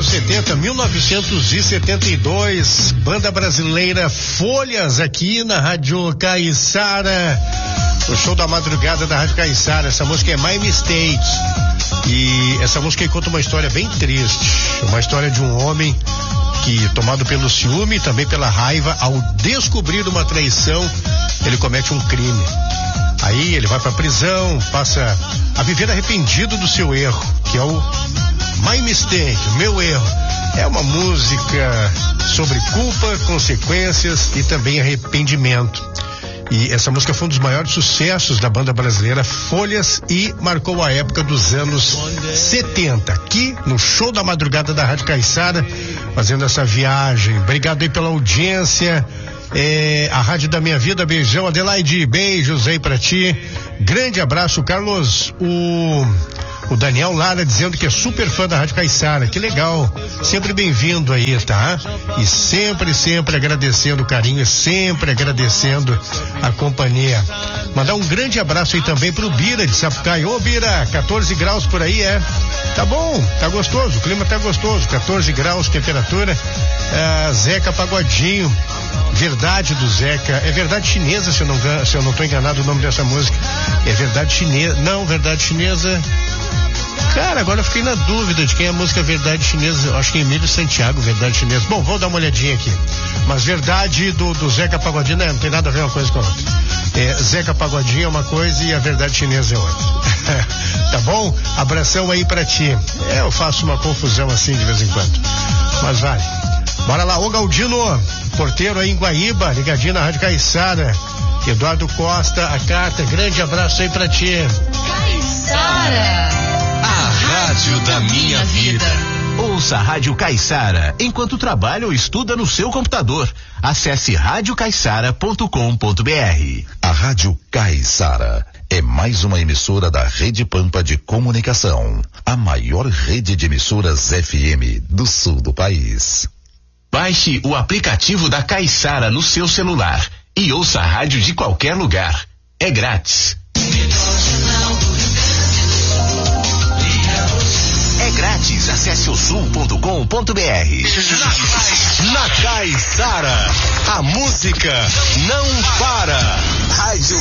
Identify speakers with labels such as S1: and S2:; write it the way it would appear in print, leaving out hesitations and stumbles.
S1: anos 70, 1972, banda brasileira Folhas aqui na Rádio Caiçara, o show da madrugada da Rádio Caiçara. Essa música é My Mistake e essa música conta uma história bem triste, uma história de um homem que, tomado pelo ciúme e também pela raiva, ao descobrir uma traição, ele comete um crime. Aí ele vai pra prisão, passa a viver arrependido do seu erro, que é o My Mistake, meu erro. É uma música sobre culpa, consequências e também arrependimento. E essa música foi um dos maiores sucessos da banda brasileira Folhas e marcou a época dos anos 70, aqui no show da madrugada da Rádio Caiçara, fazendo essa viagem. Obrigado aí pela audiência. A Rádio da Minha Vida, beijão. Adelaide, beijos aí pra ti. Grande abraço, Carlos. O Daniel Lara dizendo que é super fã da Rádio Caiçara, que legal, sempre bem-vindo aí, tá? E sempre agradecendo o carinho e sempre agradecendo a companhia. Mandar um grande abraço aí também pro Bira de Sapucaí. Ô Bira, 14 graus por aí, tá bom, tá gostoso, o clima tá gostoso, 14 graus, temperatura. Zeca Pagodinho, Verdade do Zeca, é Verdade Chinesa, se eu não tô enganado o nome dessa música, é Verdade Chinesa, não, Verdade Chinesa. Cara, agora eu fiquei na dúvida de quem é a música Verdade Chinesa. Eu acho que é Emílio Santiago, Verdade Chinesa. Bom, vou dar uma olhadinha aqui. Mas Verdade do Zeca Pagodinho, não tem nada a ver uma coisa com a outra. Zeca Pagodinho é uma coisa e a Verdade Chinesa é outra. Tá bom? Abração aí pra ti. Eu faço uma confusão assim de vez em quando. Mas vai. Bora lá, ô Galdino, porteiro aí em Guaíba, ligadinho na Rádio Caiçara. Eduardo Costa, a carta, grande abraço aí pra ti.
S2: Caiçara, a rádio da minha vida.
S3: Ouça a Rádio Caiçara enquanto trabalha ou estuda no seu computador. Acesse radiocaiçara.com.br.
S4: A Rádio Caiçara é mais uma emissora da Rede Pampa de Comunicação, a maior rede de emissoras FM do sul do país.
S3: Baixe o aplicativo da Caiçara no seu celular e ouça a rádio de qualquer lugar. É grátis. É grátis. Acesse o sul.com.br.
S1: Na Caiçara, a música não para.
S4: Rádio